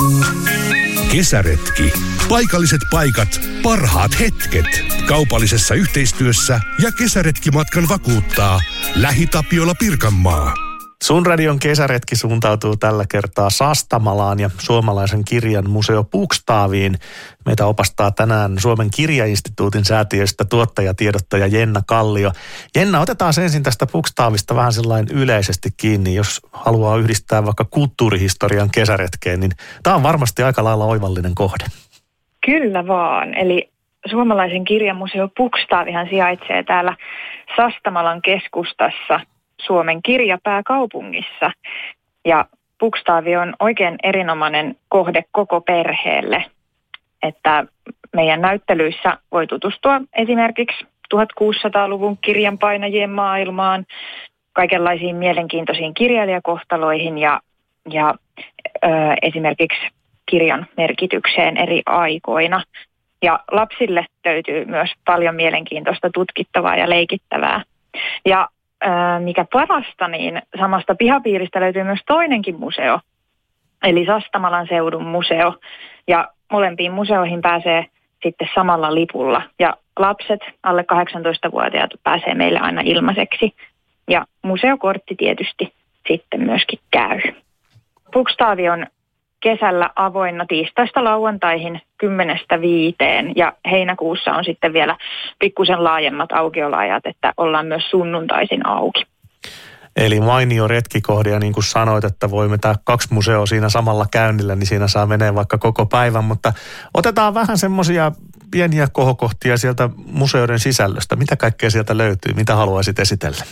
Kesäretki. Paikalliset paikat, parhaat hetket. Kaupallisessa yhteistyössä ja kesäretkimatkan vakuuttaa LähiTapiola Pirkanmaa. Sun radion kesäretki suuntautuu tällä kertaa Sastamalaan ja suomalaisen kirjan museo Bokstaviin. Meitä opastaa tänään Suomen kirjainstituutin säätiöstä tuottajatiedottaja Jenna Kallio. Jenna, otetaan ensin tästä Bokstavista vähän sellainen yleisesti kiinni. Jos haluaa yhdistää vaikka kulttuurihistorian kesäretkeen, niin tämä on varmasti aika lailla oivallinen kohde. Kyllä vaan. Eli suomalaisen kirjamuseo Bokstavihan sijaitsee täällä Sastamalan keskustassa Suomen kirjapääkaupungissa. Ja Bokstavi on oikein erinomainen kohde koko perheelle, että meidän näyttelyissä voi tutustua esimerkiksi 1600-luvun kirjanpainajien maailmaan, kaikenlaisiin mielenkiintoisiin kirjailijakohtaloihin ja esimerkiksi kirjan merkitykseen eri aikoina. Ja lapsille löytyy myös paljon mielenkiintoista tutkittavaa ja leikittävää. Ja mikä parasta, niin samasta pihapiiristä löytyy myös toinenkin museo, eli Sastamalan seudun museo. Ja molempiin museoihin pääsee sitten samalla lipulla. Ja lapset, alle 18-vuotiaat, pääsee meille aina ilmaiseksi. Ja museokortti tietysti sitten myöskin käy. Bokstavi on kesällä avoinna tiistaista lauantaihin 10:00–5:00 ja heinäkuussa on sitten vielä pikkusen laajemmat aukioloajat, että ollaan myös sunnuntaisin auki. Eli mainio retkikohde ja niin kuin sanoit, että voi vetää 2 museoa siinä samalla käynnillä, niin siinä saa menee vaikka koko päivän, mutta otetaan vähän semmoisia pieniä kohokohtia sieltä museoiden sisällöstä. Mitä kaikkea sieltä löytyy? Mitä haluaisit esitellä?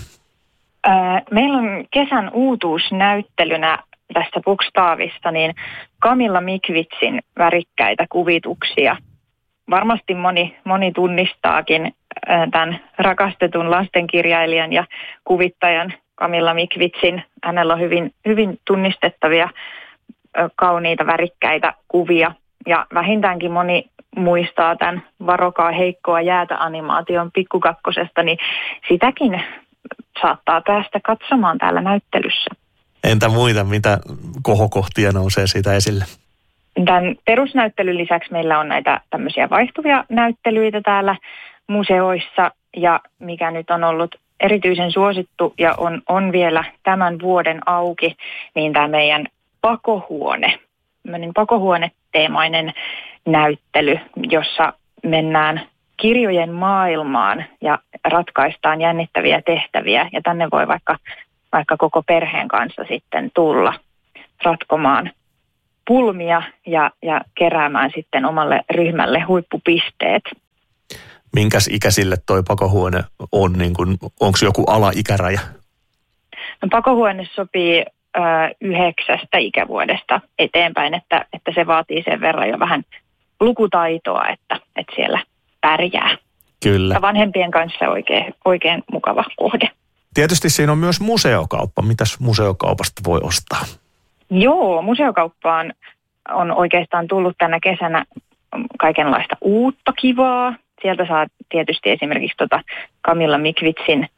Meillä on kesän uutuusnäyttelynä tässä Bokstavista niin Kamilla Mikvitsin värikkäitä kuvituksia. Varmasti moni tunnistaakin tämän rakastetun lastenkirjailijan ja kuvittajan Kamilla Mikvitsin. Hänellä on hyvin tunnistettavia, kauniita, värikkäitä kuvia. Ja vähintäänkin moni muistaa tämän Varokaa heikkoa jäätä -animaation Pikkukakkosesta, niin sitäkin saattaa päästä katsomaan täällä näyttelyssä. Entä muita, mitä kohokohtia nousee siitä esille? Tämän perusnäyttelyn lisäksi meillä on näitä tämmöisiä vaihtuvia näyttelyitä täällä museoissa, ja mikä nyt on ollut erityisen suosittu ja on vielä tämän vuoden auki, niin tämä meidän pakohuone, pakohuoneteemainen näyttely, jossa mennään kirjojen maailmaan ja ratkaistaan jännittäviä tehtäviä, ja tänne voi vaikka koko perheen kanssa sitten tulla ratkomaan pulmia ja keräämään sitten omalle ryhmälle huippupisteet. Minkäs ikäisille toi pakohuone on? Onko joku alaikäraja? No, pakohuone sopii 9 ikävuodesta eteenpäin, että se vaatii sen verran jo vähän lukutaitoa, että siellä pärjää. Kyllä. Ja vanhempien kanssa oikein mukava kohde. Tietysti siinä on myös museokauppa. Mitäs museokaupasta voi ostaa? Joo, museokauppaan on oikeastaan tullut tänä kesänä kaikenlaista uutta kivaa. Sieltä saa tietysti esimerkiksi Kamilla Mikvitsin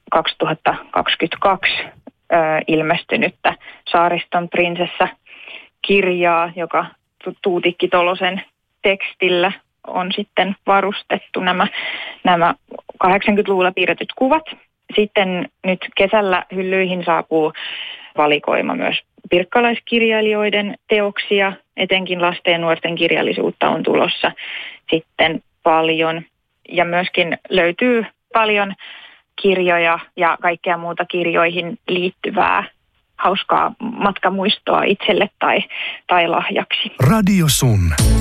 2022 ilmestynyttä Saariston prinsessa-kirjaa, joka Tuutikki Tolosen tekstillä on sitten varustettu nämä 80-luvulla piirretyt kuvat. Sitten nyt kesällä hyllyihin saapuu valikoima myös pirkkalaiskirjailijoiden teoksia, etenkin lasten ja nuorten kirjallisuutta on tulossa sitten paljon. Ja myöskin löytyy paljon kirjoja ja kaikkea muuta kirjoihin liittyvää hauskaa matkamuistoa itselle tai lahjaksi. Radio Sun.